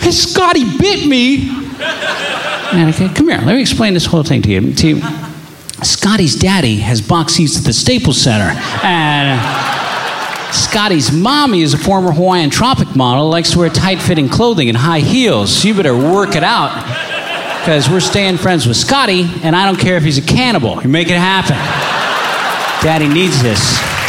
because Scotty bit me. Man, okay, come here. Let me explain this whole thing to you. Scotty's daddy has box seats at the Staples Center. And Scotty's mommy is a former Hawaiian Tropic model, likes to wear tight-fitting clothing and high heels. You better work it out, because we're staying friends with Scotty, and I don't care if he's a cannibal. You make it happen. Daddy needs this.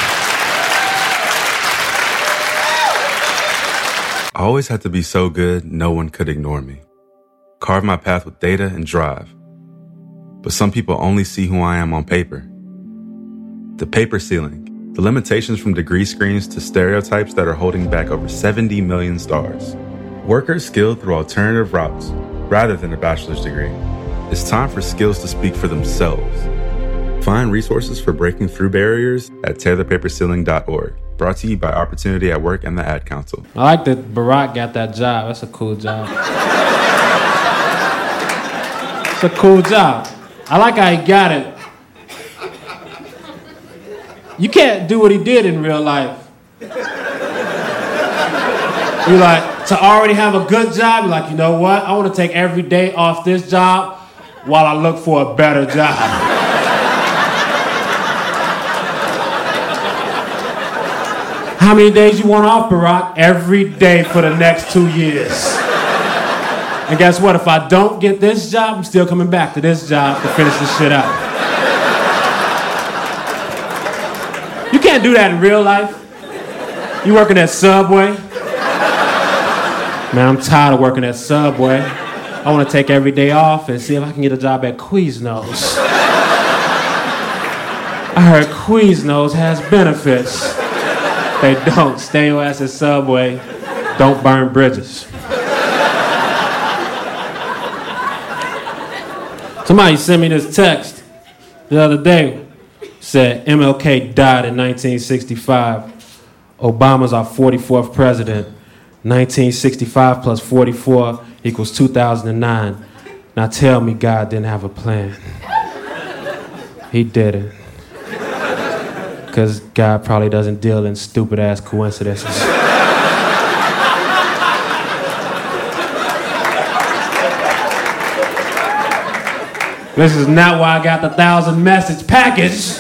I always had to be so good, no one could ignore me. Carve my path with data and drive. But some people only see who I am on paper. The paper ceiling, the limitations from degree screens to stereotypes that are holding back over 70 million stars. Workers skilled through alternative routes, rather than a bachelor's degree. It's time for skills to speak for themselves. Find resources for breaking through barriers at tearthepaperceiling.org. Brought to you by Opportunity at Work and the Ad Council. I like that Barack got that job. That's a cool job. It's a cool job. I like how he got it. You can't do what he did in real life. You like, to already have a good job, you're like, you know what? I want to take every day off this job while I look for a better job. How many days you want off, Barack? Every day for the next 2 years. And guess what? If I don't get this job, I'm still coming back to this job to finish this shit out. You can't do that in real life. You working at Subway? Man, I'm tired of working at Subway. I want to take every day off and see if I can get a job at Quiznos. I heard Quiznos has benefits. They don't. Stay your ass at Subway. Don't burn bridges. Somebody sent me this text the other day. Said MLK died in 1965. Obama's our 44th president. 1965 plus 44 equals 2009. Now tell me God didn't have a plan. He didn't. Because God probably doesn't deal in stupid-ass coincidences. This is not why I got the 1,000-message package.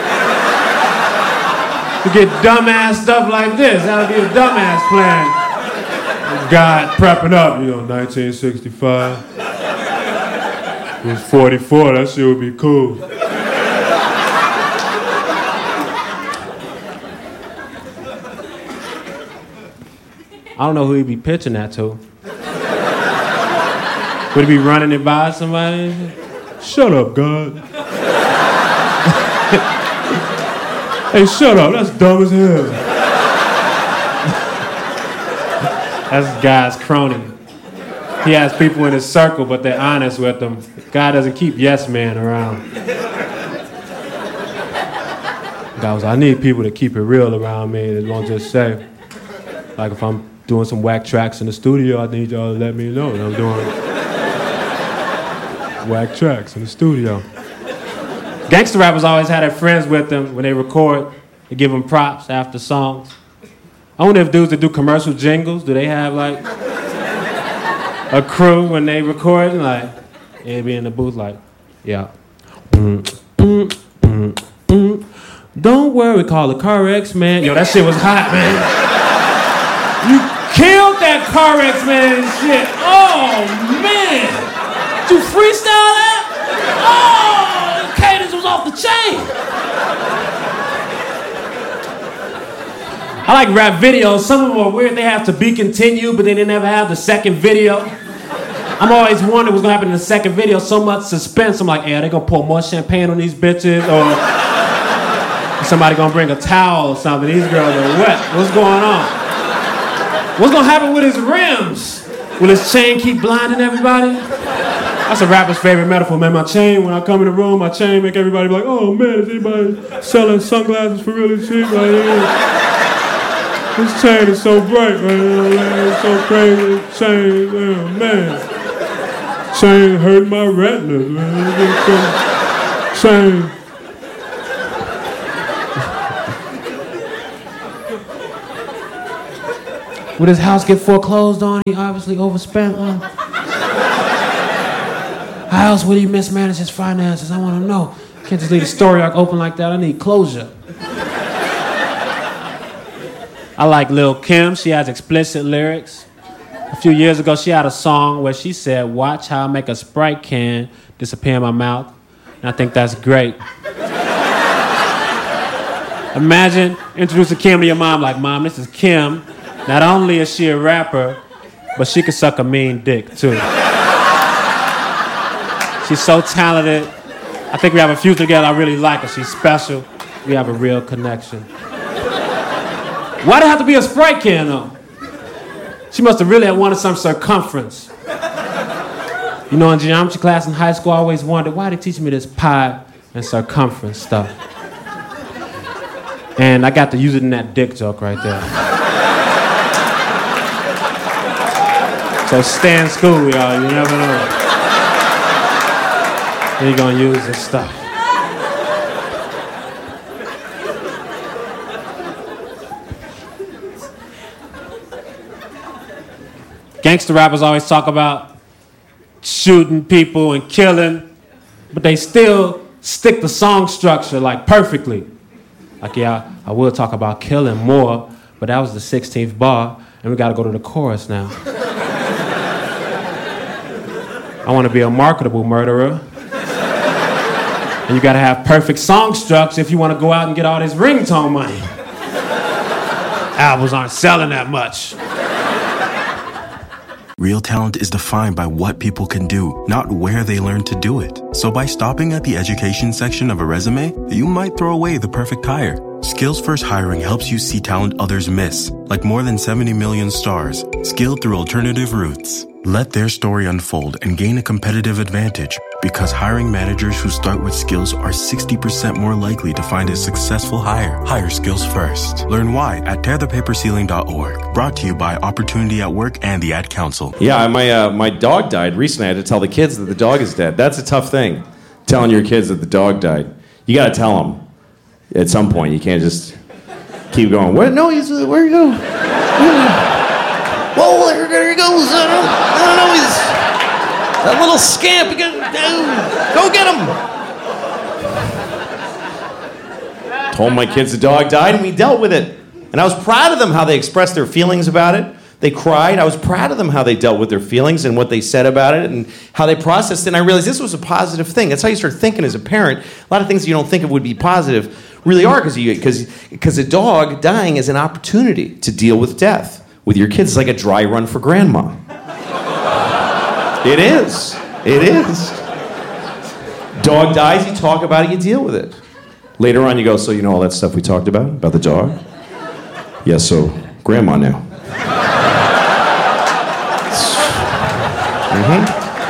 To get dumbass stuff like this. That would be a dumbass plan. God prepping up, 1965. It was 44, that shit would be cool. I don't know who he'd be pitching that to. Would he be running it by somebody? Shut up, God. Hey, shut up, that's dumb as hell. That's God's crony. He has people in his circle, but they're honest with him. God doesn't keep yes men around. God was, I need people to keep it real around me. They won't just say, like if I'm doing some whack tracks in the studio, I need y'all to let me know that I'm doing whack tracks in the studio. Gangster rappers always had their friends with them when they record. They give them props after songs. I wonder if dudes that do commercial jingles, do they have like a crew when they record? Like, they'd be in the booth like, yeah. Don't worry, call the CarX, man. Yo, that shit was hot, man. You killed that CarX, man, and shit. Oh, man. Did you freestyle that? Oh, the cadence was off the chain. I like rap videos. Some of them are weird. They have to be continued, but then they never have the second video. I'm always wondering what's going to happen in the second video. So much suspense. I'm like, hey, are they going to pour more champagne on these bitches? Or somebody going to bring a towel or something? These girls are wet. What's going on? What's going to happen with his rims? Will his chain keep blinding everybody? That's a rapper's favorite metaphor, man. My chain, when I come in the room, my chain make everybody be like, oh, man, is anybody selling sunglasses for really cheap? Like, yeah. This chain is so bright, man. It's so crazy. Chain, man. Chain hurt my retinas, man. Chain. Would his house get foreclosed on? He obviously overspent. How else would he mismanage his finances? I want to know. Can't just leave the story arc open like that. I need closure. I like Lil' Kim. She has explicit lyrics. A few years ago, she had a song where she said, "Watch how I make a Sprite can disappear in my mouth." And I think that's great. Imagine introducing Kim to your mom like, "Mom, this is Kim. Not only is she a rapper, but she can suck a mean dick, too." She's so talented. I think we have a future together. I really like her. She's special. We have a real connection. Why'd it have to be a Sprite can, though? She must have really wanted some circumference. You know, in geometry class in high school, I always wondered, why they teach me this pi and circumference stuff? And I got to use it in that dick joke right there. So stay in school, y'all. You never know. You're gonna use this stuff. Gangster rappers always talk about shooting people and killing, but they still stick the song structure like perfectly. Like, yeah, I will talk about killing more, but that was the 16th bar, and we gotta go to the chorus now. I wanna be a marketable murderer. And you gotta have perfect song structure if you wanna go out and get all this ringtone money. Albums aren't selling that much. Real talent is defined by what people can do, not where they learn to do it. So by stopping at the education section of a resume, you might throw away the perfect hire. Skills First Hiring helps you see talent others miss, like more than 70 million stars, skilled through alternative routes. Let their story unfold and gain a competitive advantage, because hiring managers who start with skills are 60% more likely to find a successful hire. Hire skills first. Learn why at tearthepaperceiling.org. Brought to you by Opportunity at Work and the Ad Council. Yeah, my dog died recently. I had to tell the kids that the dog is dead. That's a tough thing, telling your kids that the dog died. You got to tell them at some point. You can't just keep going. What? No, where'd he go? Whoa, there he goes. I don't know. He's that little scamp. Go get him. Told my kids the dog died, and we dealt with it. And I was proud of them how they expressed their feelings about it. They cried. I was proud of them how they dealt with their feelings and what they said about it and how they processed it. And I realized this was a positive thing. That's how you start thinking as a parent. A lot of things you don't think of would be positive really are because a dog dying is an opportunity to deal with death. With your kids, it's like a dry run for grandma. It is. It is. Dog dies, you talk about it, you deal with it. Later on, you go, so you know all that stuff we talked about the dog? Yeah, so grandma now. Mm-hmm.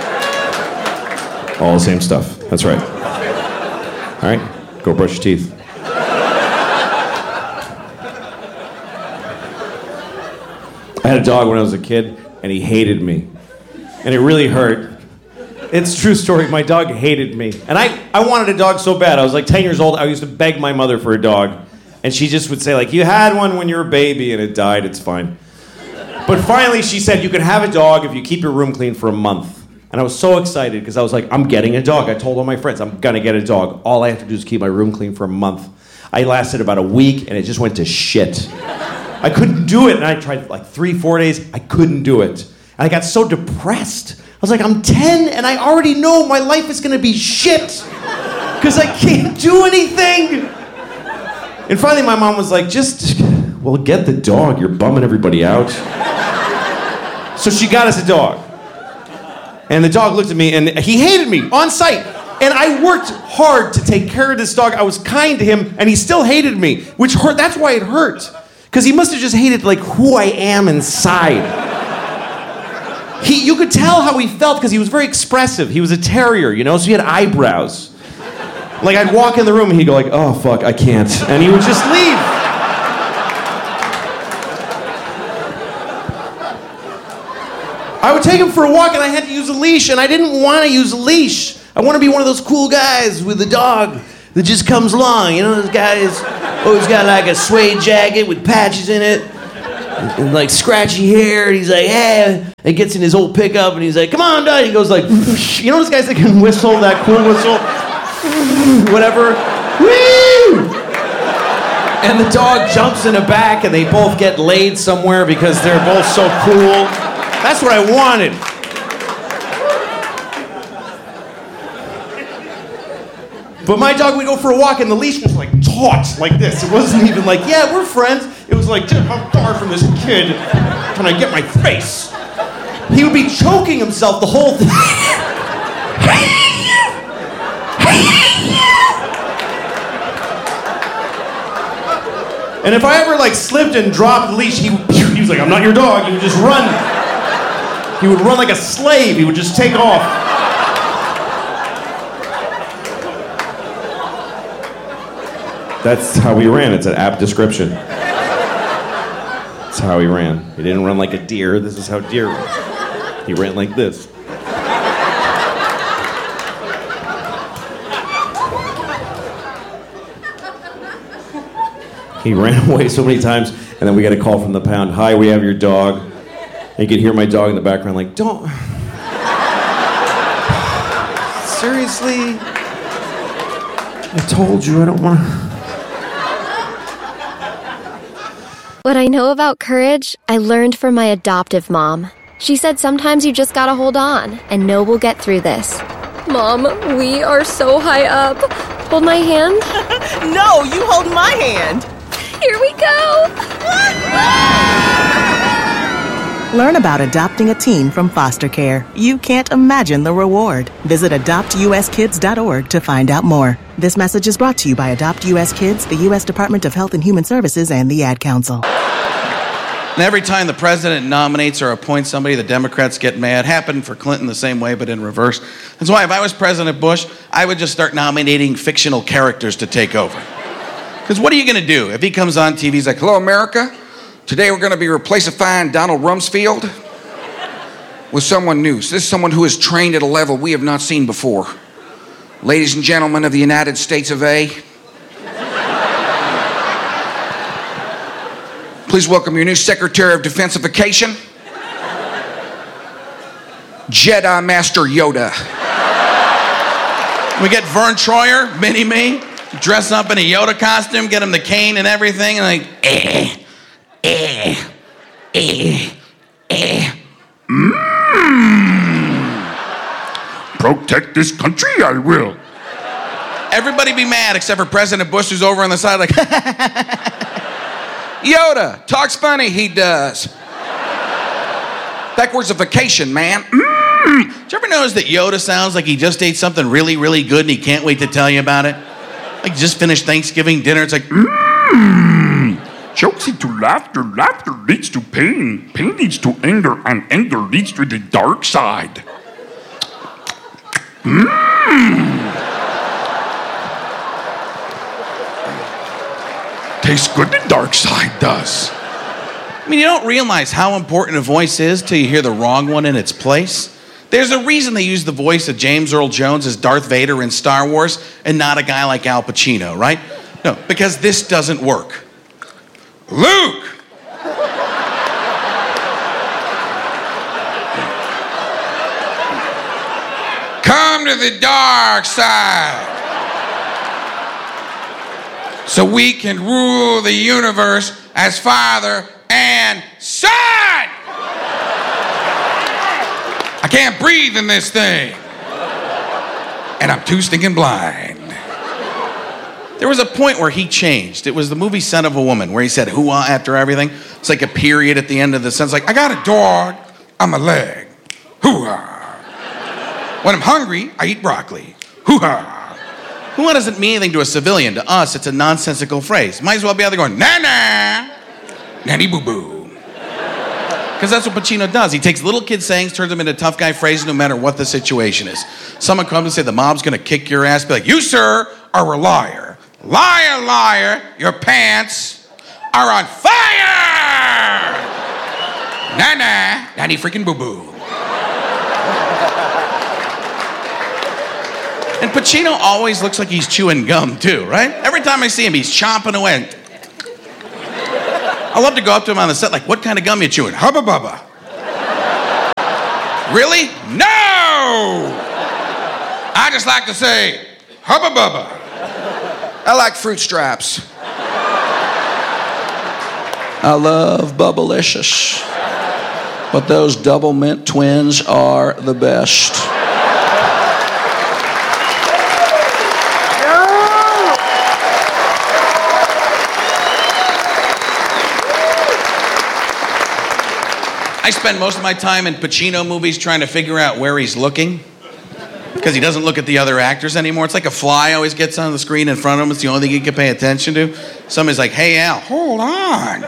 All the same stuff. That's right. All right, go brush your teeth. I had a dog when I was a kid, and he hated me. And it really hurt. It's a true story. My dog hated me. And I wanted a dog so bad. I was like 10 years old. I used to beg my mother for a dog. And she just would say, like, you had one when you were a baby and it died. It's fine. But finally she said, you can have a dog if you keep your room clean for a month. And I was so excited because I was like, I'm getting a dog. I told all my friends, I'm going to get a dog. All I have to do is keep my room clean for a month. I lasted about a week and it just went to shit. I couldn't do it. And I tried like 3-4 days. I couldn't do it. And I got so depressed. I was like, I'm 10 and I already know my life is going to be shit because I can't do anything. And finally my mom was like, well, get the dog. You're bumming everybody out. So she got us a dog. And the dog looked at me and he hated me on sight. And I worked hard to take care of this dog. I was kind to him and he still hated me, which hurt. That's why it hurt. Because he must have just hated like who I am inside. You could tell how he felt because he was very expressive. He was a terrier, you know, so he had eyebrows. Like I'd walk in the room and he'd go like, oh fuck, I can't. And he would just leave. I would take him for a walk and I had to use a leash and I didn't want to use a leash. I want to be one of those cool guys with a dog that just comes along. You know, those guys always got like a suede jacket with patches in it. and like scratchy hair, and he's like, hey, and gets in his old pickup, and he's like, come on, Dad. He goes like, you know those guys that can whistle, that cool whistle? Whatever. Woo! And the dog jumps in the back, and they both get laid somewhere because they're both so cool. That's what I wanted. But my dog would go for a walk, and the leash was like taut, like this. It wasn't even like, yeah, we're friends. It was like, dude, how far from this kid can I get my face? He would be choking himself the whole thing. And if I ever like slipped and dropped the leash, he was like, I'm not your dog. He would just run. He would run like a slave. He would just take off. That's how he ran. It's an apt description. That's how he ran. He didn't run like a deer. This is how deer ran. He ran like this. He ran away so many times, and then we got a call from the pound. Hi, we have your dog. And you could hear my dog in the background like, don't. Seriously? I told you I don't want to. What I know about courage, I learned from my adoptive mom. She said sometimes you just gotta hold on and know we'll get through this. Mom, we are so high up. Hold my hand. No, you hold my hand. Here we go. Learn about adopting a teen from foster care. You can't imagine the reward. Visit adoptuskids.org to find out more. This message is brought to you by Adopt US Kids, the U.S. Department of Health and Human Services, and the Ad Council. And every time the president nominates or appoints somebody, the Democrats get mad. Happened for Clinton the same way, but in reverse. That's why if I was President Bush, I would just start nominating fictional characters to take over. Because what are you going to do? If he comes on TV, he's like, hello, America. Today we're going to be replacifying Donald Rumsfeld with someone new. So this is someone who is trained at a level we have not seen before. Ladies and gentlemen of the United States of A, please welcome your new Secretary of Defensification, Jedi Master Yoda. We get Vern Troyer, Mini-Me, dress up in a Yoda costume, get him the cane and everything, and like, Protect this country, I will. Everybody be mad except for President Bush, who's over on the side like, Yoda, talks funny, he does. Backwardsfication, man. Did you ever notice that Yoda sounds like he just ate something really, really good and he can't wait to tell you about it? Like just finished Thanksgiving dinner, it's like, Jokes into laughter, laughter leads to pain, pain leads to anger, and anger leads to the dark side. Tastes good, the dark side does. I mean, you don't realize how important a voice is till you hear the wrong one in its place. There's a reason they use the voice of James Earl Jones as Darth Vader in Star Wars and not a guy like Al Pacino, right? No, because this doesn't work. Luke! Come to the dark side so we can rule the universe as father and son! I can't breathe in this thing. And I'm too stinking blind. There was a point where he changed. It was the movie Son of a Woman, where he said hoo-ah after everything. It's like a period at the end of the sentence, like, I got a dog on my leg. Hoo-ah. When I'm hungry, I eat broccoli. Hoo-ha. Hoo-ha doesn't mean anything to a civilian. To us, it's a nonsensical phrase. Might as well be out there going, na-na, nanny-boo-boo. Because that's what Pacino does. He takes little kid sayings, turns them into tough guy phrases no matter what the situation is. Someone comes and say, the mob's going to kick your ass. Be like, you, sir, are a liar. Liar, liar, your pants are on fire! Na-na, nanny freaking boo-boo. And Pacino always looks like he's chewing gum too, right? Every time I see him, he's chomping away. I love to go up to him on the set, like, what kind of gum you chewing? Hubba Bubba. Really? No! I just like to say, Hubba Bubba. I like Fruit Straps. I love Bubblicious. But those double mint twins are the best. I spend most of my time in Pacino movies trying to figure out where he's looking. Because he doesn't look at the other actors anymore. It's like a fly always gets on the screen in front of him. It's the only thing he can pay attention to. Somebody's like, hey, Al, hold on.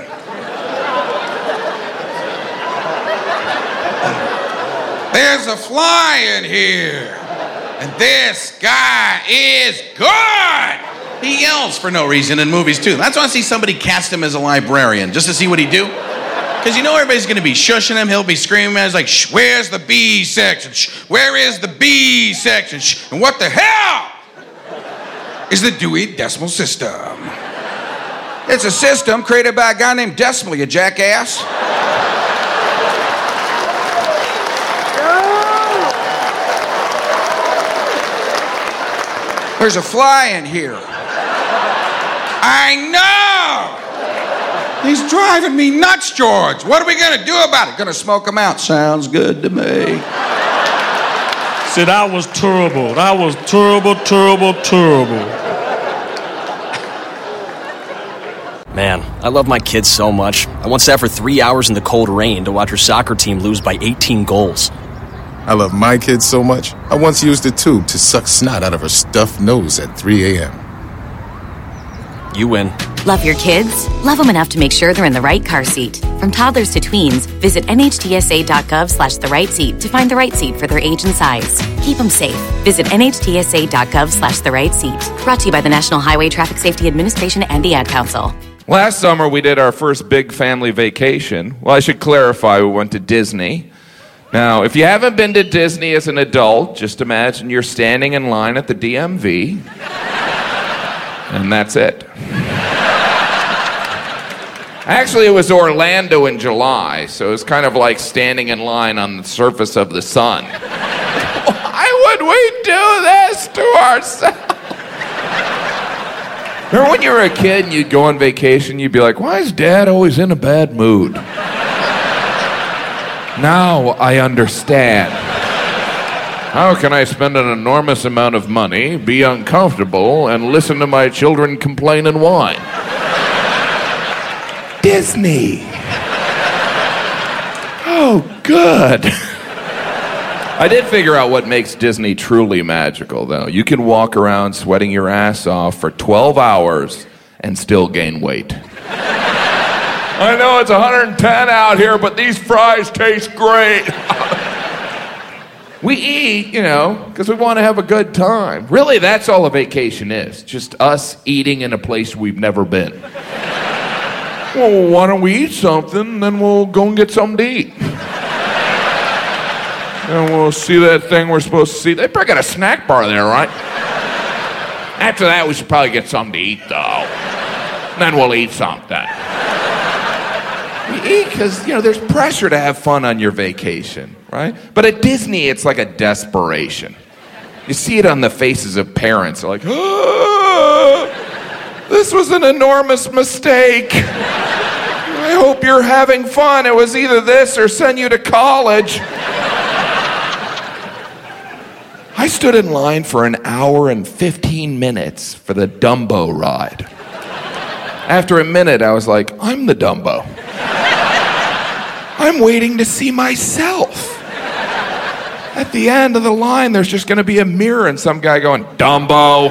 There's a fly in here. And this guy is good. He yells for no reason in movies, too. That's why I see somebody cast him as a librarian, just to see what he'd do. Because you know everybody's going to be shushing him. He'll be screaming. He's like, shh, where's the B section? Shh, where is the B section? Shh, and what the hell is the Dewey Decimal System? It's a system created by a guy named Decimal, you jackass. There's a fly in here. I know! He's driving me nuts, George. What are we gonna do about it? Gonna smoke him out. Sounds good to me. See, that was terrible. That was terrible, terrible, terrible. Man, I love my kids so much. I once sat for 3 hours in the cold rain to watch her soccer team lose by 18 goals. I love my kids so much, I once used a tube to suck snot out of her stuffed nose at 3 a.m. You win. Love your kids? Love them enough to make sure they're in the right car seat. From toddlers to tweens, visit nhtsa.gov/the-right-seat to find the right seat for their age and size. Keep them safe. Visit nhtsa.gov/the-right-seat. Brought to you by the National Highway Traffic Safety Administration and the Ad Council. Last summer, we did our first big family vacation. Well, I should clarify, we went to Disney. Now, if you haven't been to Disney as an adult, just imagine you're standing in line at the DMV, and that's it. Actually, it was Orlando in July, so it was kind of like standing in line on the surface of the sun. Why would we do this to ourselves? Remember when you were a kid and you'd go on vacation, you'd be like, why is Dad always in a bad mood? Now I understand. How can I spend an enormous amount of money, be uncomfortable, and listen to my children complain and whine? Disney. Oh, good. I did figure out what makes Disney truly magical, though. You can walk around sweating your ass off for 12 hours and still gain weight. I know it's 110 out here, but these fries taste great. We eat, because we want to have a good time. Really, that's all a vacation is. Just us eating in a place we've never been. Well, why don't we eat something, then we'll go and get something to eat. And we'll see that thing we're supposed to see. They probably got a snack bar there, right? After that, we should probably get something to eat, though. Then we'll eat something. We eat because, there's pressure to have fun on your vacation, right? But at Disney, it's like a desperation. You see it on the faces of parents. They're like, oh, this was an enormous mistake. I hope you're having fun. It was either this or send you to college. I stood in line for an hour and 15 minutes for the Dumbo ride. After a minute, I was like, I'm the Dumbo. I'm waiting to see myself. At the end of the line, there's just going to be a mirror and some guy going, Dumbo.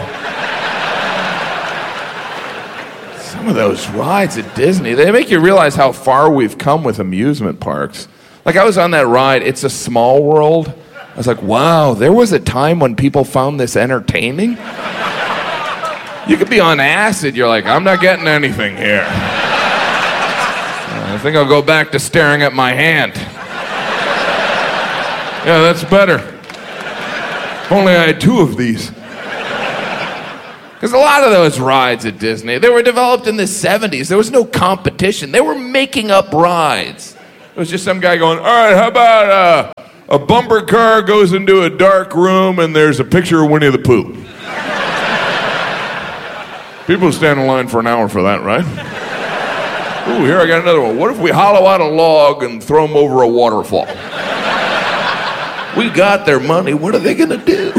Some of those rides at Disney, they make you realize how far we've come with amusement parks. Like I was on that ride, It's a Small World. I was like, wow, there was a time when people found this entertaining? You could be on acid, you're like, I'm not getting anything here. I think I'll go back to staring at my hand. Yeah, that's better. Only I had 2 of these. Because a lot of those rides at Disney, they were developed in the 70s. There was no competition. They were making up rides. It was just some guy going, all right, how about a bumper car goes into a dark room and there's a picture of Winnie the Pooh. People stand in line for an hour for that, right? Ooh, here I got another one. What if we hollow out a log and throw them over a waterfall? We got their money. What are they going to do?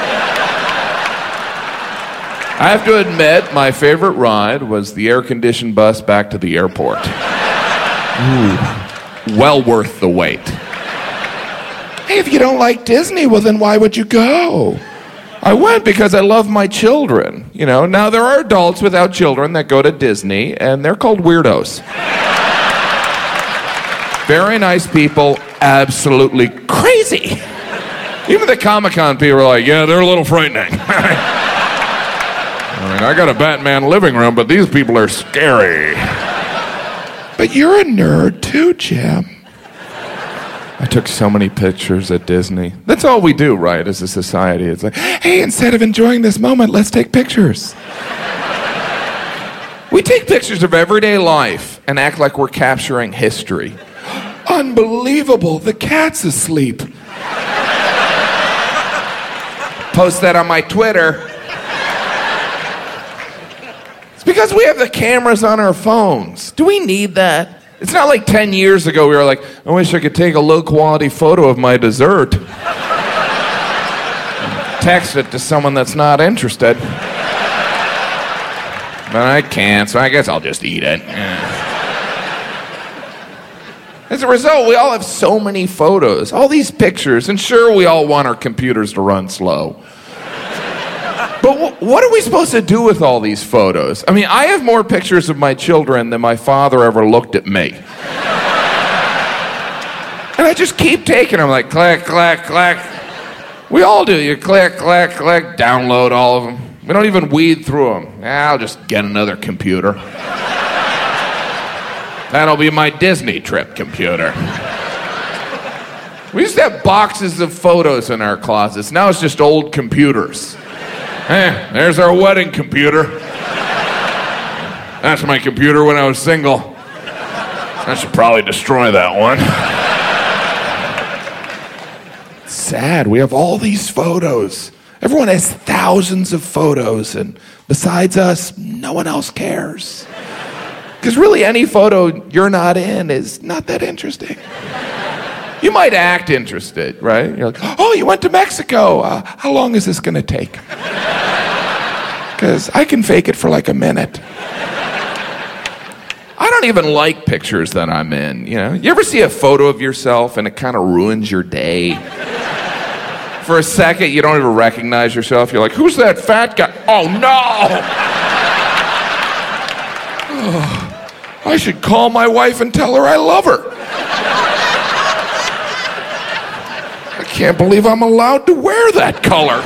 I have to admit, my favorite ride was the air-conditioned bus back to the airport. Ooh, well worth the wait. Hey, if you don't like Disney, well, then why would you go? I went because I love my children. You know, now there are adults without children that go to Disney, and they're called weirdos. Very nice people, absolutely crazy. Even the Comic-Con people are like, yeah, they're a little frightening. I mean, I got a Batman living room, but these people are scary. But you're a nerd too, Jim. I took so many pictures at Disney. That's all we do, right, as a society. It's like, hey, instead of enjoying this moment, let's take pictures. We take pictures of everyday life and act like we're capturing history. Unbelievable, the cat's asleep. Post that on my Twitter. It's because we have the cameras on our phones. Do we need that? It's not like 10 years ago we were like, I wish I could take a low-quality photo of my dessert. Text it to someone that's not interested. But I can't, so I guess I'll just eat it. As a result, we all have so many photos, all these pictures, and sure, we all want our computers to run slow. But what are we supposed to do with all these photos? I mean, I have more pictures of my children than my father ever looked at me. And I just keep taking them, like, click, click, click. We all do. You click, click, click, download all of them. We don't even weed through them. I'll just get another computer. That'll be my Disney trip computer. We used to have boxes of photos in our closets. Now it's just old computers. There's our wedding computer. That's my computer when I was single. I should probably destroy that one. It's sad. We have all these photos. Everyone has thousands of photos, and besides us, no one else cares. Because really, any photo you're not in is not that interesting. You might act interested, right? You're like, oh, you went to Mexico. How long is this going to take? Because I can fake it for like a minute. I don't even like pictures that I'm in, you know? You ever see a photo of yourself and it kind of ruins your day? For a second, you don't even recognize yourself. You're like, who's that fat guy? Oh, no! Oh, I should call my wife and tell her I love her. I can't believe I'm allowed to wear that color.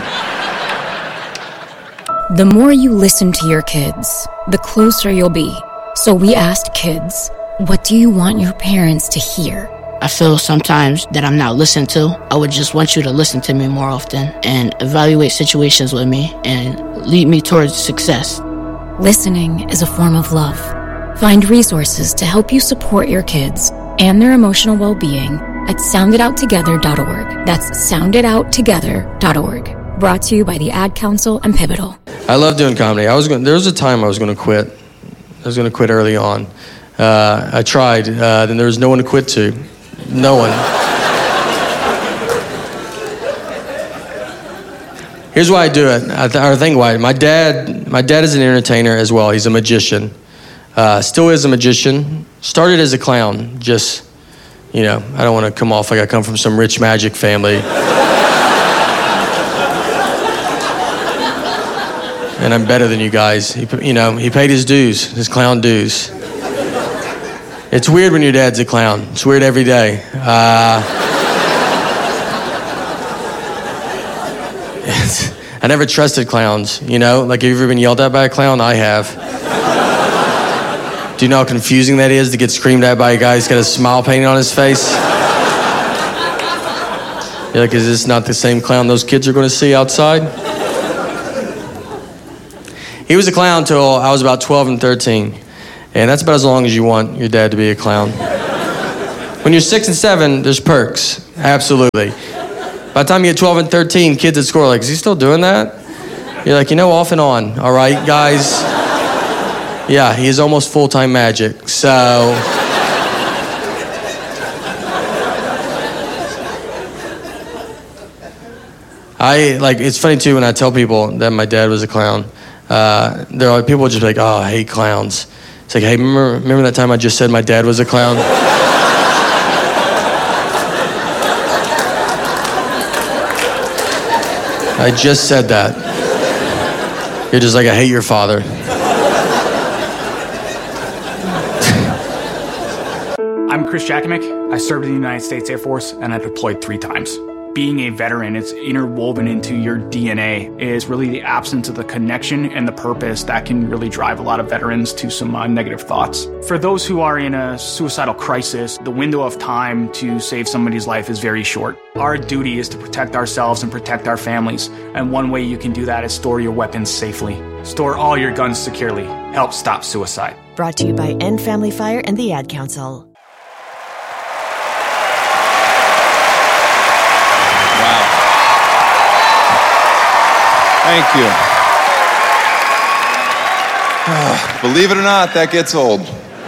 The more you listen to your kids, the closer you'll be. So we asked kids, what do you want your parents to hear? I feel sometimes that I'm not listened to. I would just want you to listen to me more often and evaluate situations with me and lead me towards success. Listening is a form of love. Find resources to help you support your kids and their emotional well-being at sounditouttogether.org. That's sounditouttogether.org. Brought to you by the Ad Council and Pivotal. I love doing comedy. There was a time I was going to quit. I was going to quit early on. I tried. Then there was no one to quit to. No one. Here's why I do it. I think why. My dad is an entertainer as well. He's a magician. Still is a magician. Started as a clown. Just, you know, I don't want to come off like I come from some rich magic family. And I'm better than you guys. He paid his dues, his clown dues. It's weird when your dad's a clown. It's weird every day. I never trusted clowns, you know? Like, have you ever been yelled at by a clown? I have. Do you know how confusing that is to get screamed at by a guy who's got a smile painted on his face? You're like, is this not the same clown those kids are going to see outside? He was a clown till I was about 12 and 13. And that's about as long as you want your dad to be a clown. When you're 6 and 7, there's perks. Absolutely. By the time you get 12 and 13, kids at school are like, is he still doing that? You're like, off and on. All right, guys. Yeah, he is almost full-time magic. So... it's funny too when I tell people that my dad was a clown. There are people just be like, oh, I hate clowns. It's like, hey, remember that time I just said my dad was a clown? I just said that. You're just like, I hate your father. I'm Chris Jakimick. I served in the United States Air Force and I deployed 3 times. Being a veteran, it's interwoven into your DNA, is really the absence of the connection and the purpose that can really drive a lot of veterans to some negative thoughts. For those who are in a suicidal crisis, the window of time to save somebody's life is very short. Our duty is to protect ourselves and protect our families, and one way you can do that is store your weapons safely. Store all your guns securely. Help stop suicide. Brought to you by End Family Fire and the Ad Council. Thank you. Believe it or not, that gets old.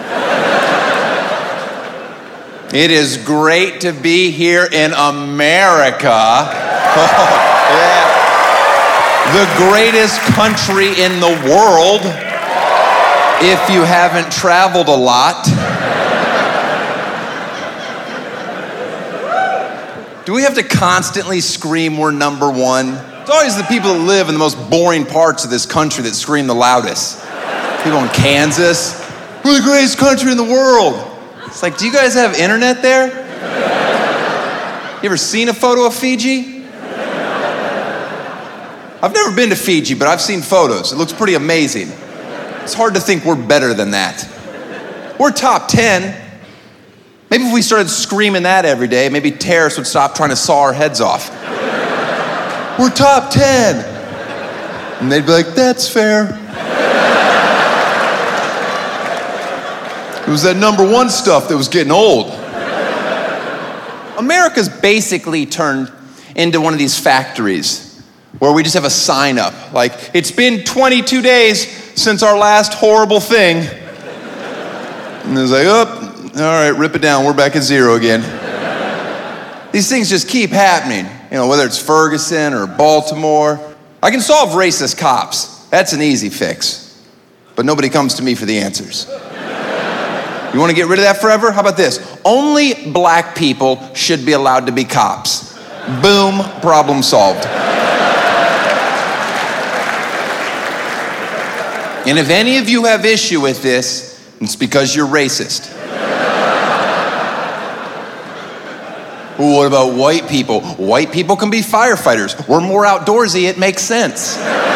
It is great to be here in America. Yeah. The greatest country in the world, if you haven't traveled a lot. Do we have to constantly scream we're number one? It's always the people that live in the most boring parts of this country that scream the loudest. People in Kansas, we're the greatest country in the world. It's like, do you guys have internet there? You ever seen a photo of Fiji? I've never been to Fiji, but I've seen photos. It looks pretty amazing. It's hard to think we're better than that. We're top 10. Maybe if we started screaming that every day, maybe terrorists would stop trying to saw our heads off. We're top 10. And they'd be like, that's fair. It was that number 1 stuff that was getting old. America's basically turned into one of these factories where we just have a sign up, like, it's been 22 days since our last horrible thing. And it's like, oh, all right, rip it down, we're back at 0 again. These things just keep happening. Whether it's Ferguson or Baltimore. I can solve racist cops. That's an easy fix. But nobody comes to me for the answers. You want to get rid of that forever? How about this? Only black people should be allowed to be cops. Boom, problem solved. And if any of you have issue with this, it's because you're racist. Ooh, what about white people? White people can be firefighters. We're more outdoorsy, it makes sense.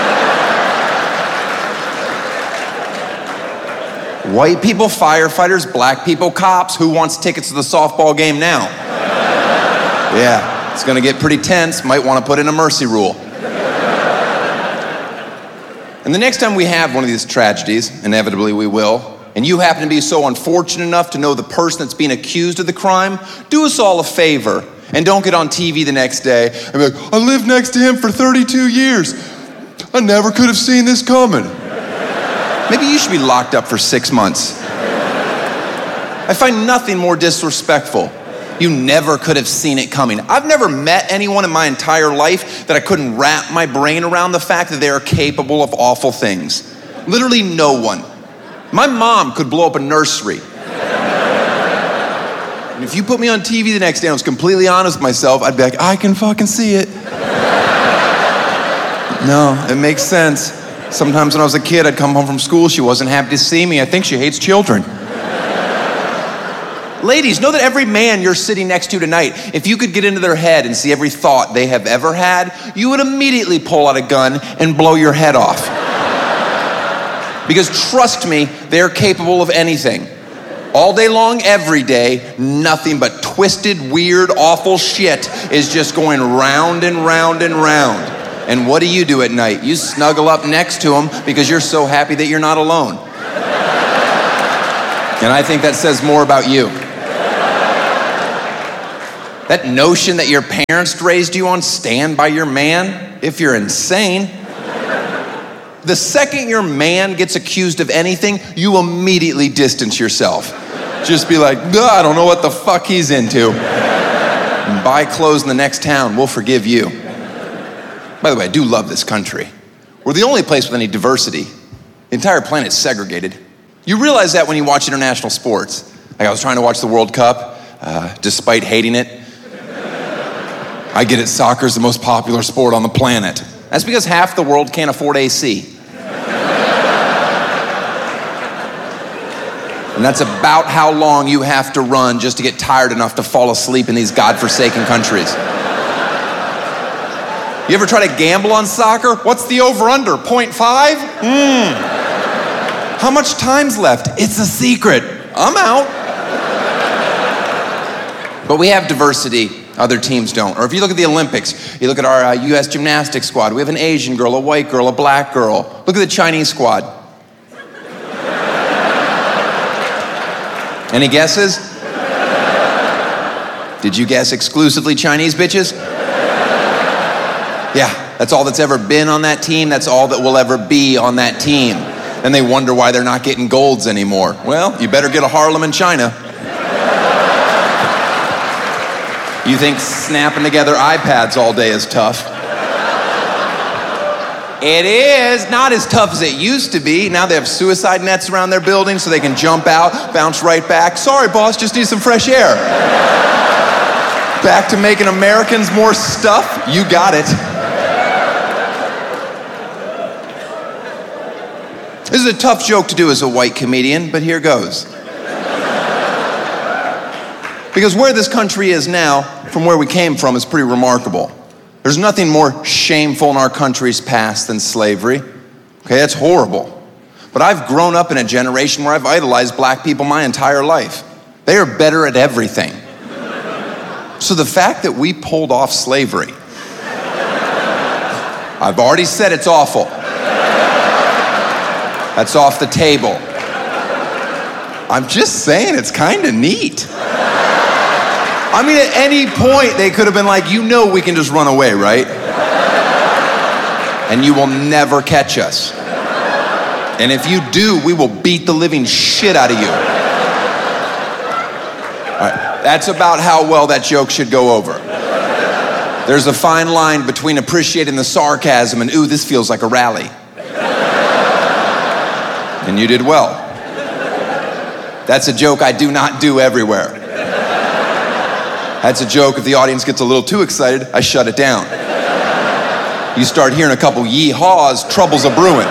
White people, firefighters, black people, cops. Who wants tickets to the softball game now? Yeah, it's gonna get pretty tense. Might wanna put in a mercy rule. And the next time we have one of these tragedies, inevitably we will, and you happen to be so unfortunate enough to know the person that's being accused of the crime, do us all a favor and don't get on TV the next day and be like, I lived next to him for 32 years. I never could have seen this coming. Maybe you should be locked up for 6 months. I find nothing more disrespectful. You never could have seen it coming. I've never met anyone in my entire life that I couldn't wrap my brain around the fact that they are capable of awful things. Literally no one. My mom could blow up a nursery. And if you put me on TV the next day and I was completely honest with myself, I'd be like, I can fucking see it. No, it makes sense. Sometimes when I was a kid, I'd come home from school, she wasn't happy to see me. I think she hates children. Ladies, know that every man you're sitting next to tonight, if you could get into their head and see every thought they have ever had, you would immediately pull out a gun and blow your head off. Because trust me, they're capable of anything. All day long, every day, nothing but twisted, weird, awful shit is just going round and round and round. And what do at night? You snuggle up next to him because you're so happy that you're not alone. And I think that says more about you. That notion that your parents raised you on, stand by your man, if you're insane. The second your man gets accused of anything, you immediately distance yourself. Just be like, I don't know what the fuck he's into. And buy clothes in the next town, we'll forgive you. By the way, I do love this country. We're the only place with any diversity. The entire planet's segregated. You realize that when you watch international sports. Like, I was trying to watch the World Cup, despite hating it. I get it, soccer's the most popular sport on the planet. That's because half the world can't afford AC. And that's about how long you have to run just to get tired enough to fall asleep in these godforsaken countries. You ever try to gamble on soccer? What's the over-under? 0.5? How much time's left? It's a secret. I'm out. But we have diversity. Other teams don't. Or if you look at the Olympics, you look at our U.S. gymnastics squad. We have an Asian girl, a white girl, a black girl. Look at the Chinese squad. Any guesses? Did you guess exclusively Chinese bitches? Yeah, that's all that's ever been on that team. That's all that will ever be on that team. And they wonder why they're not getting golds anymore. Well, you better get a Harlem in China. You think snapping together iPads all day is tough? It is. Not as tough as it used to be. Now they have suicide nets around their building so they can jump out, bounce right back. Sorry, boss, just need some fresh air. Back to making Americans more stuff? You got it. This is a tough joke to do as a white comedian, but here goes. Because where this country is now, from where we came from, is pretty remarkable. There's nothing more shameful in our country's past than slavery. Okay, that's horrible. But I've grown up in a generation where I've idolized black people my entire life. They are better at everything. So the fact that we pulled off slavery, I've already said it's awful. That's off the table. I'm just saying it's kind of neat. I mean, at any point, they could have been like, you know we can just run away, right? And you will never catch us. And if you do, we will beat the living shit out of you. All right, that's about how well that joke should go over. There's a fine line between appreciating the sarcasm and, ooh, this feels like a rally. And you did well. That's a joke I do not do everywhere. That's a joke, if the audience gets a little too excited, I shut it down. You start hearing a couple yee-haws, trouble's a brewing.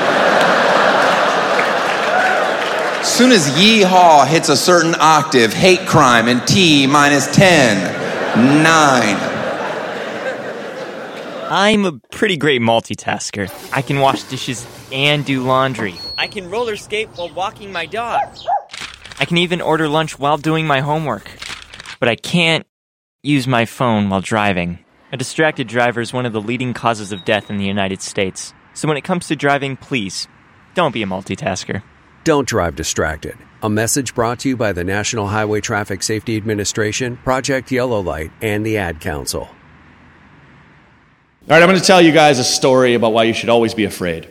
As soon as yee-haw hits a certain octave, hate crime and T minus 10, 9. I'm a pretty great multitasker. I can wash dishes and do laundry. I can roller skate while walking my dog. I can even order lunch while doing my homework. But I can't use my phone while driving. A distracted driver is one of the leading causes of death in the United States. So when it comes to driving, please, don't be a multitasker. Don't drive distracted. A message brought to you by the National Highway Traffic Safety Administration, Project Yellow Light, and the Ad Council. All right, I'm going to tell you guys a story about why you should always be afraid.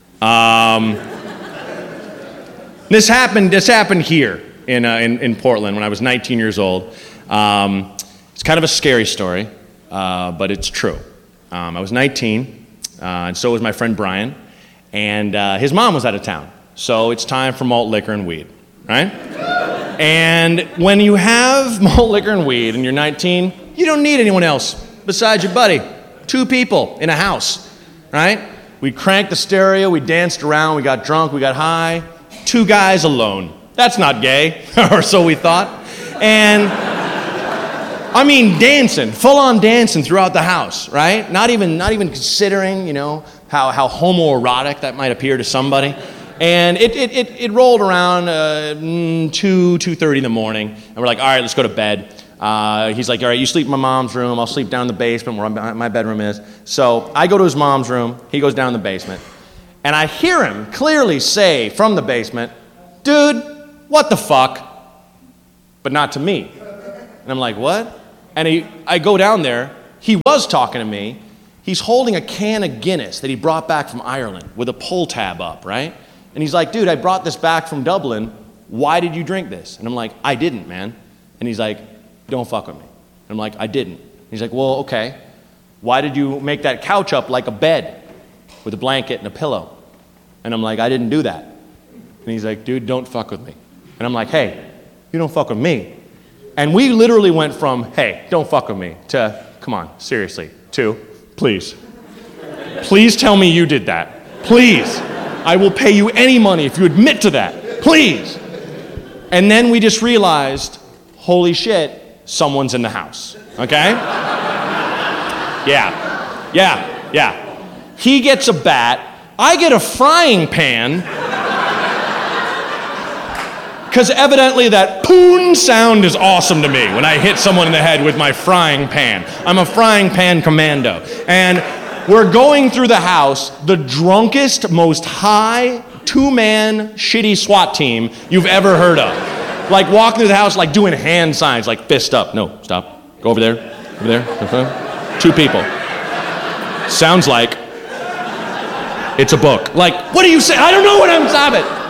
This happened here in Portland when I was 19 years old. It's kind of a scary story, but it's true. I was 19, and so was my friend Brian, and his mom was out of town. So it's time for malt liquor and weed, right? And when you have malt liquor and weed and you're 19, you don't need anyone else besides your buddy. 2 people in a house, right? We cranked the stereo, we danced around, we got drunk, we got high. 2 guys alone. That's not gay, or so we thought. And I mean dancing, full-on dancing throughout the house, right? Not even considering, how homoerotic that might appear to somebody. And it rolled around 2:30 in the morning, and we're like, all right, let's go to bed. He's like, all right, you sleep in my mom's room. I'll sleep down in the basement where my bedroom is. So I go to his mom's room. He goes down in the basement. And I hear him clearly say from the basement, dude, what the fuck? But not to me. And I'm like, what? And I go down there. He was talking to me. He's holding a can of Guinness that he brought back from Ireland with a pull tab up, right? And he's like, dude, I brought this back from Dublin. Why did you drink this? And I'm like, I didn't, man. And he's like, don't fuck with me. And I'm like, I didn't. He's like, well, okay. Why did you make that couch up like a bed with a blanket and a pillow? And I'm like, I didn't do that. And he's like, dude, don't fuck with me. And I'm like, hey, you don't fuck with me. And we literally went from, hey, don't fuck with me, to, come on, seriously, to, please. Please tell me you did that. Please. I will pay you any money if you admit to that. Please. And then we just realized, holy shit, someone's in the house. Okay? Yeah. He gets a bat. I get a frying pan. Because evidently that poon sound is awesome to me when I hit someone in the head with my frying pan. I'm a frying pan commando. And we're going through the house, the drunkest, most high, two-man, shitty SWAT team you've ever heard of. Like walking through the house, like doing hand signs, like fist up. No, stop. Go over there. Over there. 2 people. Sounds like it's a book. Like, what do you say? I don't know what I'm... Stop it.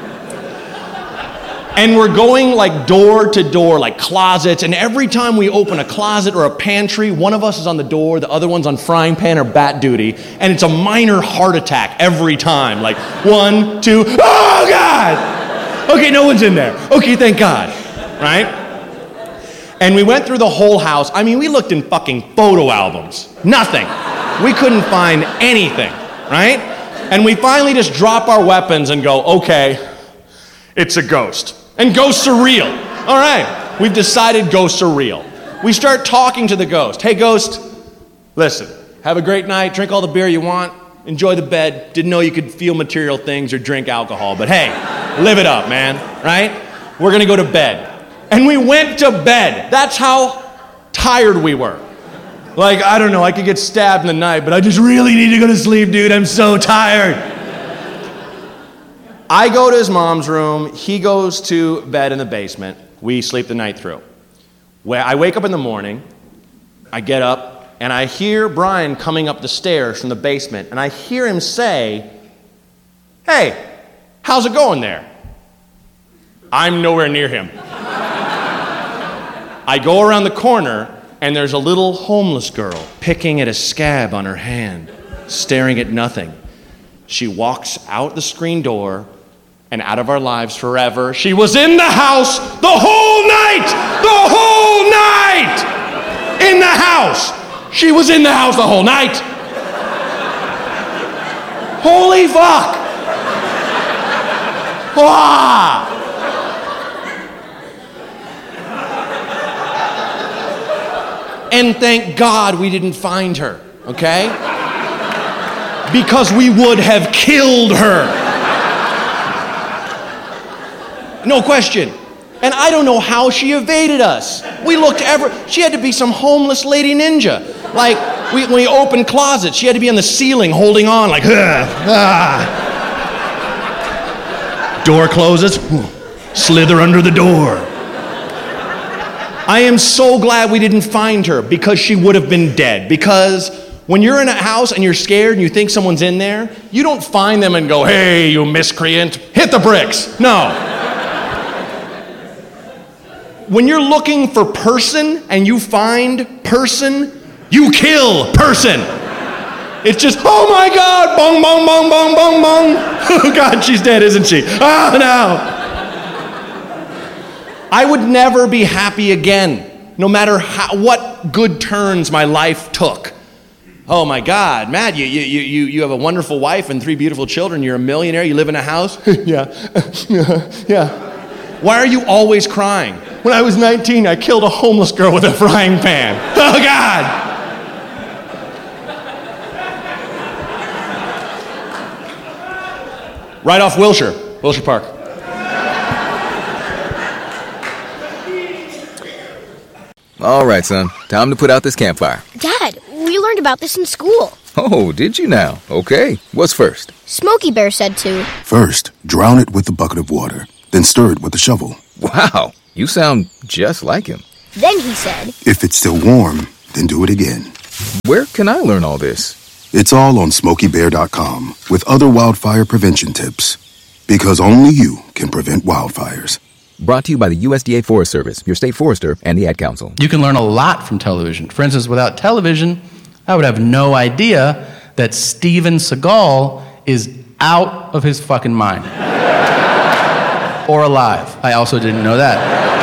And we're going like door to door, like closets, and every time we open a closet or a pantry, one of us is on the door, the other one's on frying pan or bat duty, and it's a minor heart attack every time. Like 1, 2, oh God! Okay, no one's in there. Okay, thank God. Right? And we went through the whole house. I mean, we looked in fucking photo albums. Nothing. We couldn't find anything, right? And we finally just drop our weapons and go, okay, it's a ghost. And ghosts are real. All right, we've decided ghosts are real. We start talking to the ghost. Hey, ghost, listen, have a great night, drink all the beer you want, enjoy the bed. Didn't know you could feel material things or drink alcohol, but hey, live it up, man, right? We're gonna go to bed. And we went to bed. That's how tired we were. Like, I don't know, I could get stabbed in the night, but I just really need to go to sleep, dude. I'm so tired. I go to his mom's room. He goes to bed in the basement. We sleep the night through. I wake up in the morning. I get up, and I hear Brian coming up the stairs from the basement, and I hear him say, hey, how's it going there? I'm nowhere near him. I go around the corner, and there's a little homeless girl picking at a scab on her hand, staring at nothing. She walks out the screen door and out of our lives forever. She was in the house the whole night! The whole night! In the house! She was in the house the whole night! Holy fuck! Ah! And thank God we didn't find her, okay? Because we would have killed her. No question. And I don't know how she evaded us. We looked she had to be some homeless lady ninja. Like, when we opened closets, she had to be on the ceiling holding on like, Door closes, slither under the door. I am so glad we didn't find her because she would have been dead. Because when you're in a house and you're scared and you think someone's in there, you don't find them and go, hey, you miscreant, hit the bricks. No. When you're looking for person and you find person, you kill person. It's just, oh my God, bong, bong, bong, bong, bong, bong. Oh God, she's dead, isn't she? Oh no. I would never be happy again, no matter what good turns my life took. Oh my God, Matt, you have a wonderful wife and 3 beautiful children. You're a millionaire. You live in a house. Yeah. Why are you always crying? When I was 19, I killed a homeless girl with a frying pan. Oh God. Right off Wilshire Park. All right, son. Time to put out this campfire. Dad, we learned about this in school. Oh, did you now? Okay. What's first? Smokey Bear said to. First, drown it with a bucket of water. Then stir it with a shovel. Wow. You sound just like him. Then he said. If it's still warm, then do it again. Where can I learn all this? It's all on SmokeyBear.com with other wildfire prevention tips. Because only you can prevent wildfires. Brought to you by the USDA Forest Service, your state forester, and the Ad Council. You can learn a lot from television. For instance, without television, I would have no idea that Steven Seagal is out of his fucking mind. Or alive. I also didn't know that.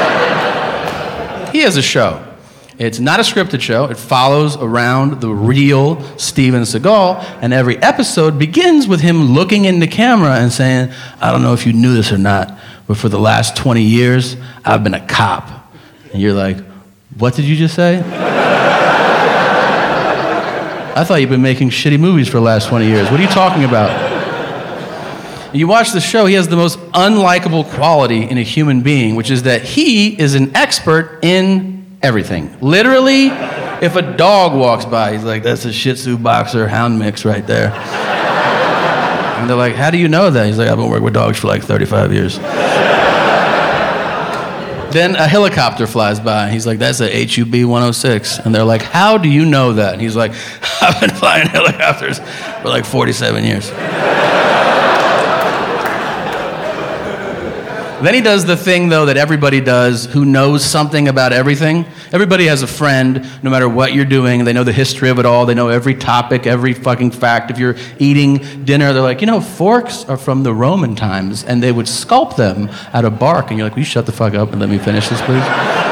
He has a show. It's not a scripted show. It follows around the real Steven Seagal, and every episode begins with him looking in the camera and saying, I don't know if you knew this or not, but for the last 20 years, I've been a cop. And you're like, what did you just say? I thought you've been making shitty movies for the last 20 years. What are you talking about? You watch the show, he has the most unlikable quality in a human being, which is that he is an expert in everything. Literally, if a dog walks by, he's like, that's a Shih Tzu boxer hound mix right there. And they're like, how do you know that? He's like, I've been working with dogs for like 35 years. Then a helicopter flies by. He's like, that's a HUB 106. And they're like, how do you know that? And he's like, I've been flying helicopters for like 47 years. Then he does the thing, though, that everybody does who knows something about everything. Everybody has a friend, no matter what you're doing. They know the history of it all. They know every topic, every fucking fact. If you're eating dinner, they're like, forks are from the Roman times, and they would sculpt them out of bark. And you're like, will you shut the fuck up and let me finish this, please?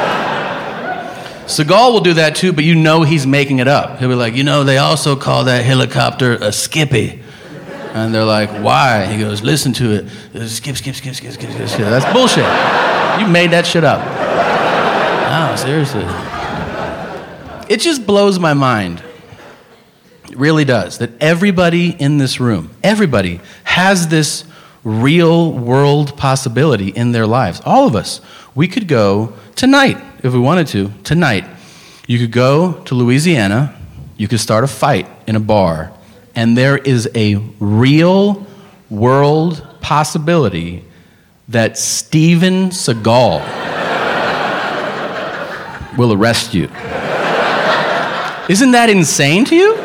Seagal will do that, too, but he's making it up. He'll be like, they also call that helicopter a skippy. And they're like, why? He goes, listen to it. Skip. That's bullshit. You made that shit up. No, seriously. It just blows my mind. It really does. That everybody in this room, everybody has this real world possibility in their lives. All of us. We could go tonight, if we wanted to, tonight. You could go to Louisiana. You could start a fight in a bar. And there is a real world possibility that Steven Seagal will arrest you. Isn't that insane to you?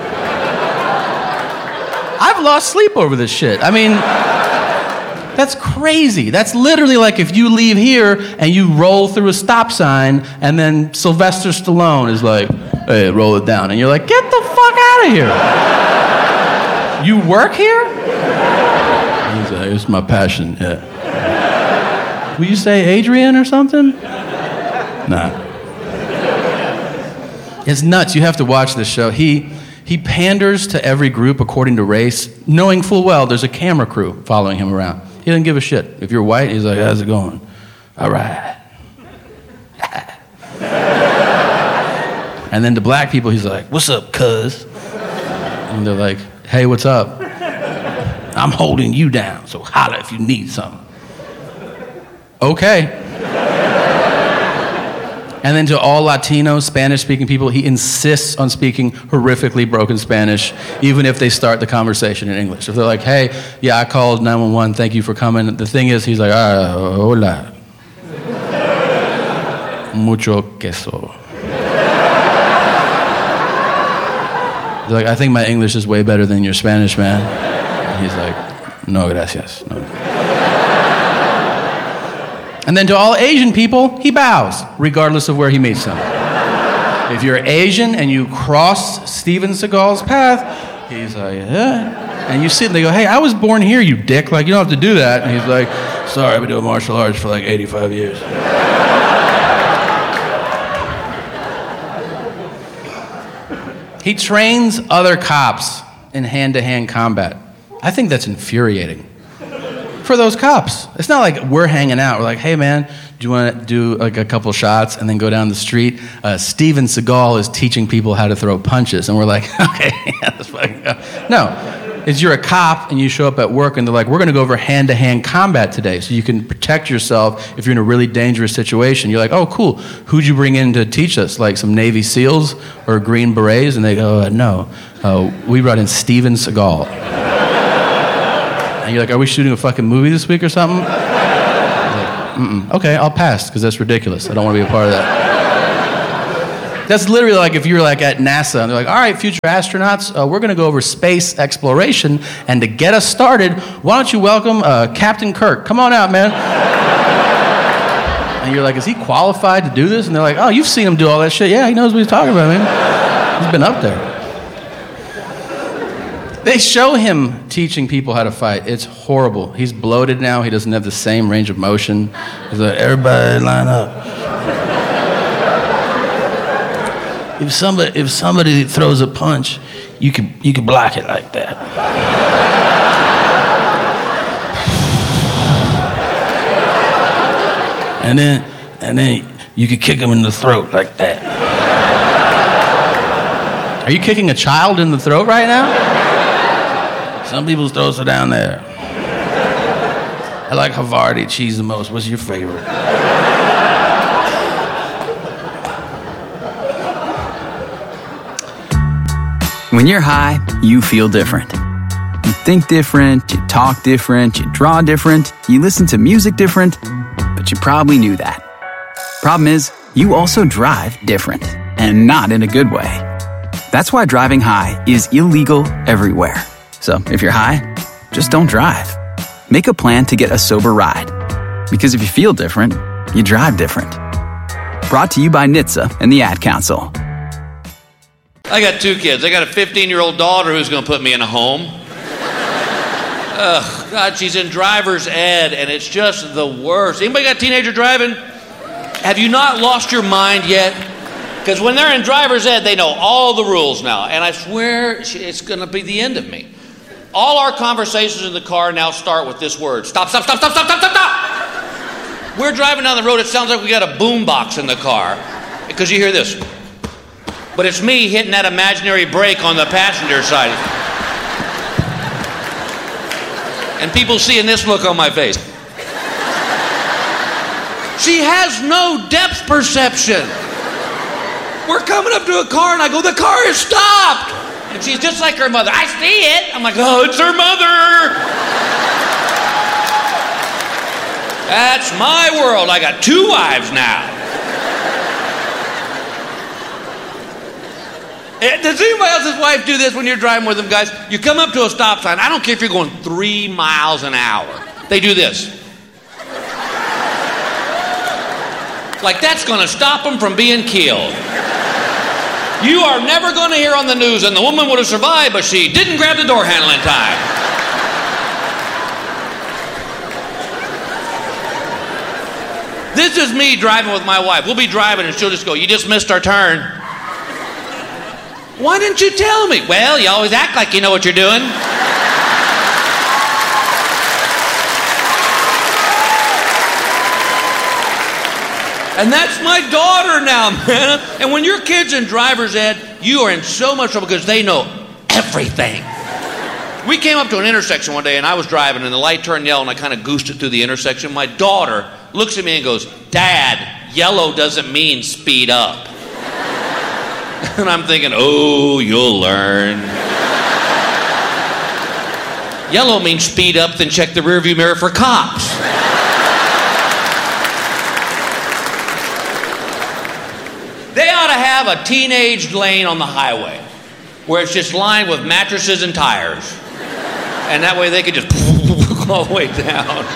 I've lost sleep over this shit. I mean, that's crazy. That's literally like if you leave here and you roll through a stop sign and then Sylvester Stallone is like, hey, roll it down. And you're like, get the fuck out of here. You work here? He's like, it's my passion, yeah. Will you say Adrian or something? Nah. It's nuts. You have to watch this show. He panders to every group according to race, knowing full well there's a camera crew following him around. He doesn't give a shit. If you're white, he's like, how's it going? All right. And then to black people, he's like, what's up, cuz? And they're like, hey, what's up? I'm holding you down, so holla if you need something. Okay. And then to all Latino, Spanish-speaking people, he insists on speaking horrifically broken Spanish, even if they start the conversation in English. If they're like, hey, yeah, I called 911, thank you for coming. The thing is, he's like, hola. Mucho queso. They're like, I think my English is way better than your Spanish, man. And he's like, no, gracias. No. And then to all Asian people, he bows, regardless of where he meets them. If you're Asian and you cross Steven Seagal's path, he's like, yeah. And you sit and they go, hey, I was born here, you dick. Like, you don't have to do that. And he's like, sorry, I've been doing martial arts for like 85 years. He trains other cops in hand-to-hand combat. I think that's infuriating for those cops. It's not like we're hanging out. We're like, hey, man, do you want to do like a couple shots and then go down the street? Steven Seagal is teaching people how to throw punches. And we're like, okay, yeah, let's fucking go. No, is you're a cop and you show up at work and they're like, we're going to go over hand-to-hand combat today so you can protect yourself if you're in a really dangerous situation. You're like, oh, cool. Who'd you bring in to teach us? Like some Navy SEALs or Green Berets? And they go, no. We brought in Steven Seagal. And you're like, are we shooting a fucking movie this week or something? Like, okay, I'll pass because that's ridiculous. I don't want to be a part of that. That's literally like if you were like at NASA and they're like, all right, future astronauts, we're going to go over space exploration. And to get us started, why don't you welcome Captain Kirk? Come on out, man. And you're like, is he qualified to do this? And they're like, oh, you've seen him do all that shit. Yeah, he knows what he's talking about, man. He's been up there. They show him teaching people how to fight. It's horrible. He's bloated now. He doesn't have the same range of motion. He's like, everybody line up. If somebody throws a punch, you can block it like that. And then you can kick him in the throat like that. Are you kicking a child in the throat right now? Some people's throats are down there. I like Havarti cheese the most. What's your favorite? When you're high, you feel different. You think different, you talk different, you draw different, you listen to music different, but you probably knew that. Problem is, you also drive different, and not in a good way. That's why driving high is illegal everywhere. So if you're high, just don't drive. Make a plan to get a sober ride. Because if you feel different, you drive different. Brought to you by NHTSA and the Ad Council. I got 2 kids. I got a 15-year-old daughter who's going to put me in a home. Ugh, God, she's in driver's ed, and it's just the worst. Anybody got a teenager driving? Have you not lost your mind yet? Because when they're in driver's ed, they know all the rules now, and I swear it's going to be the end of me. All our conversations in the car now start with this word. Stop, stop, stop, stop, stop, stop, stop, stop. We're driving down the road. It sounds like we got a boombox in the car because you hear this. But it's me hitting that imaginary brake on the passenger side. And people seeing this look on my face. She has no depth perception. We're coming up to a car and I go, the car is stopped. And she's just like her mother. I see it. I'm like, oh, it's her mother. That's my world. I got 2 wives now. Does anybody else's wife do this when you're driving with them, guys? You come up to a stop sign. I don't care if you're going 3 miles an hour. They do this. Like that's going to stop them from being killed. You are never going to hear on the news, and the woman would have survived, but she didn't grab the door handle in time. This is me driving with my wife. We'll be driving, and she'll just go, you just missed our turn. Why didn't you tell me? Well, you always act like you know what you're doing. And that's my daughter now, man. And when your kid's in driver's ed, you are in so much trouble because they know everything. We came up to an intersection one day, and I was driving, and the light turned yellow, and I kind of goosed it through the intersection. My daughter looks at me and goes, Dad, yellow doesn't mean speed up. And I'm thinking, oh, you'll learn. Yellow means speed up, then check the rearview mirror for cops. They ought to have a teenage lane on the highway where it's just lined with mattresses and tires. And that way they could just all the way down.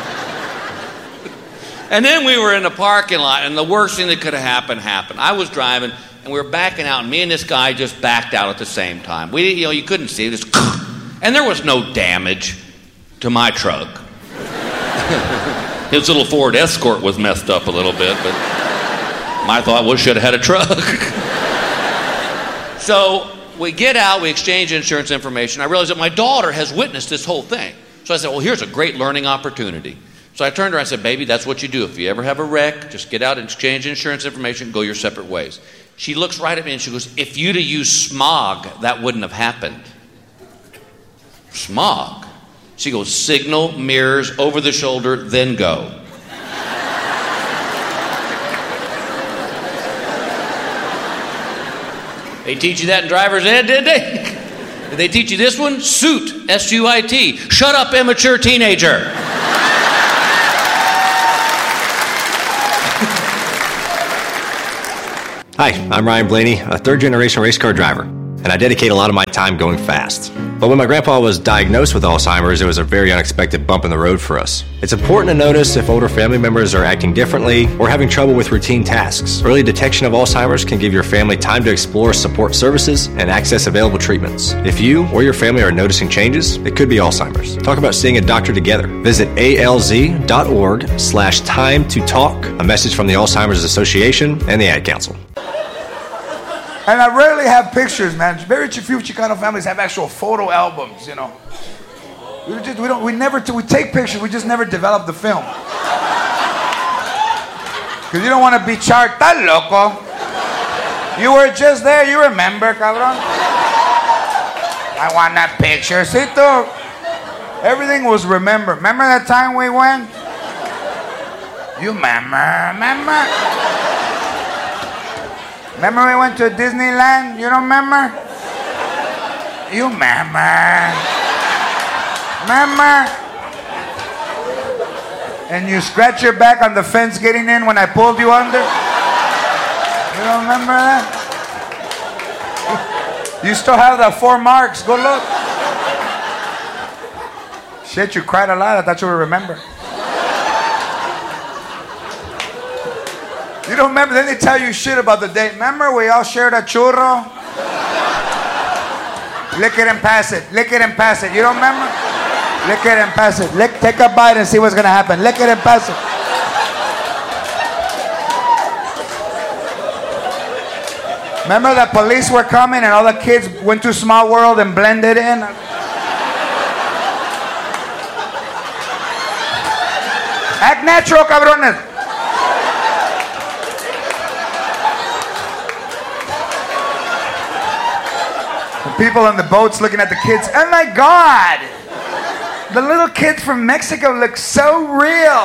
And then we were in the parking lot, and the worst thing that could have happened. I was driving, and we were backing out, and me and this guy just backed out at the same time. You couldn't see it. Just, and there was no damage to my truck. His little Ford Escort was messed up a little bit, but my thought was should have had a truck. So we get out, we exchange insurance information. I realized that my daughter has witnessed this whole thing. So I said, well, here's a great learning opportunity. So I turned to her and I said, baby, that's what you do. If you ever have a wreck, just get out and exchange insurance information, go your separate ways. She looks right at me and she goes, if you'd have used smog, that wouldn't have happened. Smog? She goes, signal, mirrors, over the shoulder, then go. They teach you that in driver's ed, did they? Did they teach you this one? Suit, S-U-I-T. Shut up, immature teenager. Hi, I'm Ryan Blaney, a third-generation race car driver, and I dedicate a lot of my time going fast. But when my grandpa was diagnosed with Alzheimer's, it was a very unexpected bump in the road for us. It's important to notice if older family members are acting differently or having trouble with routine tasks. Early detection of Alzheimer's can give your family time to explore support services and access available treatments. If you or your family are noticing changes, it could be Alzheimer's. Talk about seeing a doctor together. Visit alz.org/time to talk. A message from the Alzheimer's Association and the Ad Council. And I rarely have pictures, man. Very few Chicano families have actual photo albums, you know. We take pictures, we just never develop the film. Because you don't want to be charged, "Tá loco. You were just there, you remember, cabrón." I want that picture. Cito. Everything was remembered. Remember that time we went? You remember? Remember we went to Disneyland? You don't remember? You remember? Remember? And you scratch your back on the fence getting in when I pulled you under? You don't remember that? You still have the 4 marks. Go look. Shit, you cried a lot. I thought you would remember. You don't remember? Then they tell you shit about the date. Remember we all shared a churro? Lick it and pass it. Lick it and pass it. You don't remember? Lick it and pass it. Take a bite and see what's going to happen. Lick it and pass it. Remember the police were coming and all the kids went to Small World and blended in? Act natural, cabrones. People on the boats looking at the kids. Oh my God! The little kids from Mexico look so real.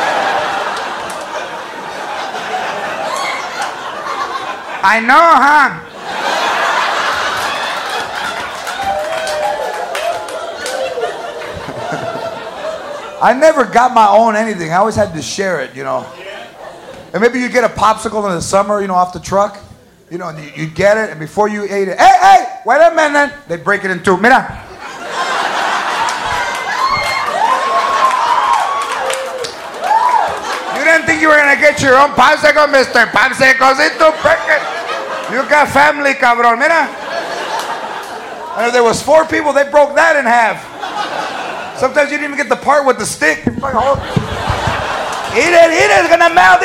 I know, huh? I never got my own anything. I always had to share it, you know. And maybe you get a popsicle in the summer, you know, off the truck. You know, and you get it, and before you ate it, hey, wait a minute. They break it in two. Mira. You didn't think you were going to get your own popsicle, Mr. Popsiclecito? Break it. You got family, cabrón. Mira. And if there was 4 people, they broke that in half. Sometimes you didn't even get the part with the stick. Eat it, it's going to melt.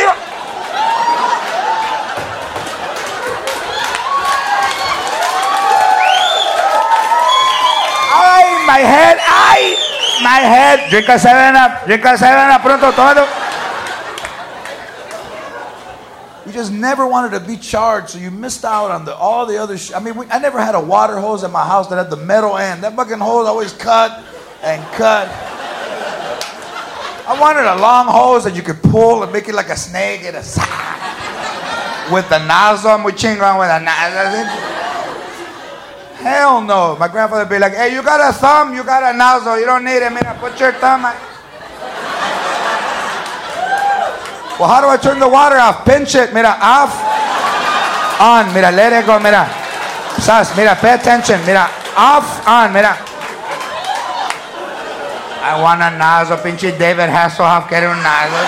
My head. Drink a 7-Up, pronto, todo. We just never wanted to be charged, so you missed out on all the other shit. I mean, I never had a water hose at my house that had the metal end. That fucking hose always cut and cut. I wanted a long hose that you could pull and make it like a snake and with the nozzle. Muy chingón with a nozzle. Hell no. My grandfather would be like, hey, you got a thumb, you got a nozzle, you don't need it. Mira, put your thumb. Well, how do I turn the water off? Pinch it. Mira, off. On. Mira, let it go. Mira. Sas. Mira, pay attention. Mira, off. On. Mira. I want a nozzle. Pinche David Hasselhoff quiere un nozzle.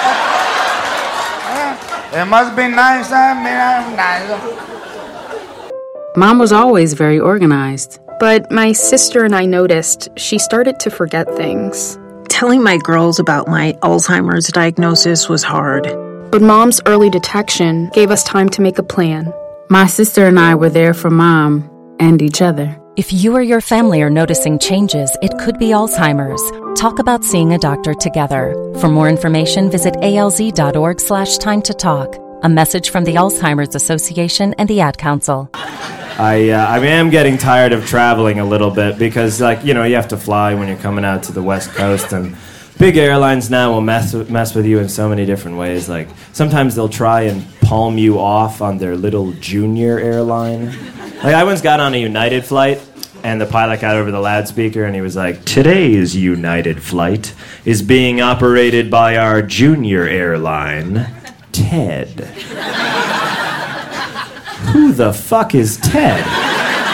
It must be nice. Mira, un nozzle. Mom was always very organized. But my sister and I noticed she started to forget things. Telling my girls about my Alzheimer's diagnosis was hard. But Mom's early detection gave us time to make a plan. My sister and I were there for Mom and each other. If you or your family are noticing changes, it could be Alzheimer's. Talk about seeing a doctor together. For more information, visit alz.org/time to talk. A message from the Alzheimer's Association and the Ad Council. I am getting tired of traveling a little bit because, you have to fly when you're coming out to the West Coast, and big airlines now will mess with you in so many different ways. Like, sometimes they'll try and palm you off on their little junior airline. Like, I once got on a United flight, and the pilot got over the loudspeaker, and he was like, "Today's United flight is being operated by our junior airline, Ted." Who the fuck is Ted?